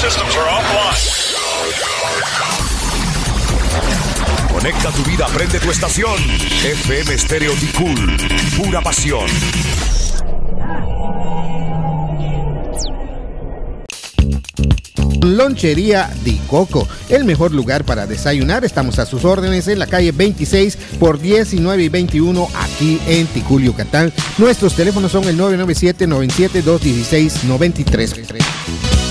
systems are offline. Conecta tu vida, prende tu estación. FM Stereo Ticul, pura pasión. Lonchería Di Coco, el mejor lugar para desayunar. Estamos a sus órdenes en la calle 26 por 19 y 21 aquí en Ticul, Yucatán. Nuestros teléfonos son el 997-97-216-93.